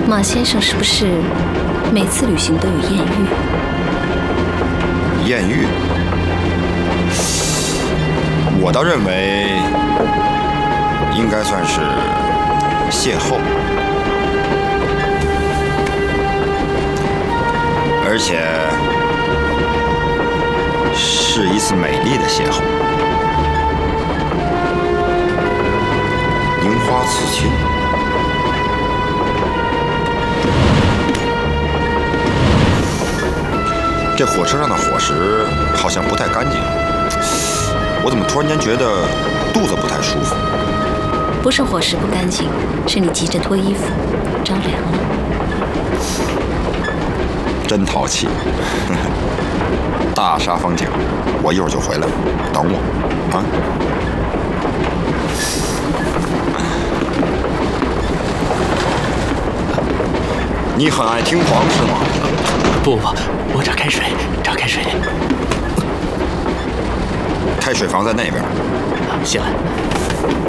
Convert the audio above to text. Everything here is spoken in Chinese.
马先生是不是每次旅行都有艳遇？ 艳遇？我倒认为应该算是邂逅，而且是一次美丽的邂逅。樱花刺青。这火车上的伙食好像不太干净，我怎么突然间觉得肚子不太舒服？ 不是伙食不干净，是你急着脱衣服，着凉了。 真淘气！大煞风景，我一会儿就回来，等我啊！你很爱听黄是吗？ 不，我找开水，找开水。 开水房在那边。 行了。